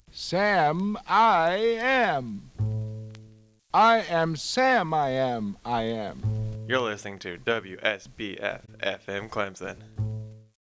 Sam, I am. I am Sam, I am. You're listening to WSBF FM Clemson.